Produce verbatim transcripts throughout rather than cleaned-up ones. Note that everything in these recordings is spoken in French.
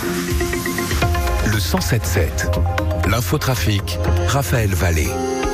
Le cent sept sept. L'infotrafic, Raphaël Vallée.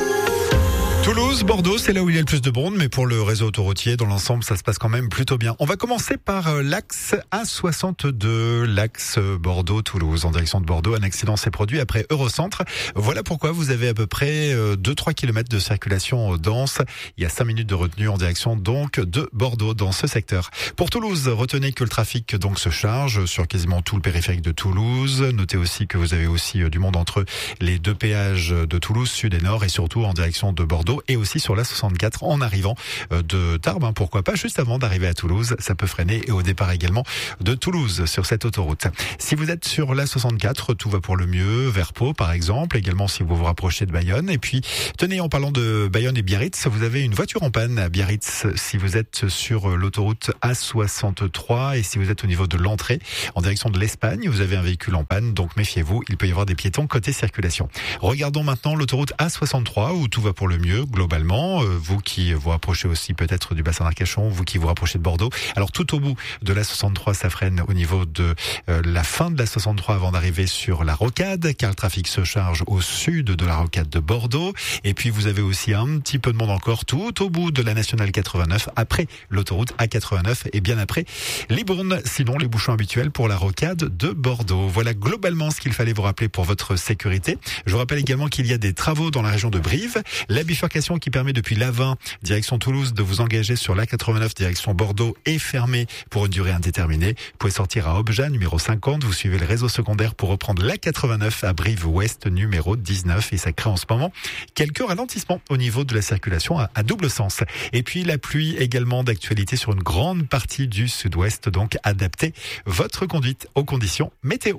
Toulouse, Bordeaux, c'est là où il y a le plus de monde, mais pour le réseau autoroutier, dans l'ensemble, ça se passe quand même plutôt bien. On va commencer par l'axe A soixante-deux, l'axe Bordeaux-Toulouse. En direction de Bordeaux, un accident s'est produit après Eurocentre. Voilà pourquoi vous avez à peu près deux à trois kilomètres de circulation dense. Il y a cinq minutes de retenue en direction donc de Bordeaux dans ce secteur. Pour Toulouse, retenez que le trafic donc se charge sur quasiment tout le périphérique de Toulouse. Notez aussi que vous avez aussi du monde entre les deux péages de Toulouse, sud et nord, et surtout en direction de Bordeaux. Et aussi sur la soixante-quatre en arrivant de Tarbes, hein, pourquoi pas, juste avant d'arriver à Toulouse, ça peut freiner, et au départ également de Toulouse sur cette autoroute. Si vous êtes sur la soixante-quatre, tout va pour le mieux, vers Pau par exemple, également si vous vous rapprochez de Bayonne. Et puis, tenez, en parlant de Bayonne et Biarritz, vous avez une voiture en panne à Biarritz si vous êtes sur l'autoroute A soixante-trois et si vous êtes au niveau de l'entrée en direction de l'Espagne, vous avez un véhicule en panne, donc méfiez-vous, il peut y avoir des piétons côté circulation. Regardons maintenant l'autoroute A soixante-trois où tout va pour le mieux. Globalement, euh, vous qui vous rapprochez aussi peut-être du bassin d'Arcachon, vous qui vous rapprochez de Bordeaux. Alors tout au bout de la soixante-trois, ça freine au niveau de euh, la fin de la soixante-trois avant d'arriver sur la rocade, car le trafic se charge au sud de la rocade de Bordeaux. Et puis vous avez aussi un petit peu de monde encore tout au bout de la nationale quatre-vingt-neuf, après l'autoroute A quatre-vingt-neuf et bien après Libourne. Sinon, les bouchons habituels pour la rocade de Bordeaux. Voilà globalement ce qu'il fallait vous rappeler pour votre sécurité. Je vous rappelle également qu'il y a des travaux dans la région de Brive. La bifurcation qui permet depuis l'A vingt, direction Toulouse, de vous engager sur l'A quatre-vingt-neuf, direction Bordeaux, est fermée pour une durée indéterminée. Vous pouvez sortir à Obja, numéro cinquante. Vous suivez le réseau secondaire pour reprendre l'A quatre-vingt-neuf à Brive-Ouest, numéro dix-neuf. Et ça crée en ce moment quelques ralentissements au niveau de la circulation à, à double sens. Et puis la pluie également d'actualité sur une grande partie du sud-ouest. Donc adaptez votre conduite aux conditions météo.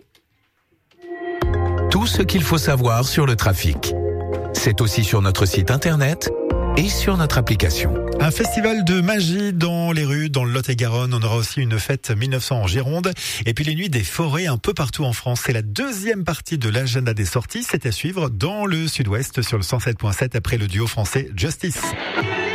Tout ce qu'il faut savoir sur le trafic. C'est aussi sur notre site internet et sur notre application. Un festival de magie dans les rues, dans le Lot-et-Garonne. On aura aussi une fête mille neuf cents en Gironde. Et puis les nuits des forêts un peu partout en France. C'est la deuxième partie de l'agenda des sorties. C'est à suivre dans le sud-ouest sur le cent sept point sept après le duo français Justice.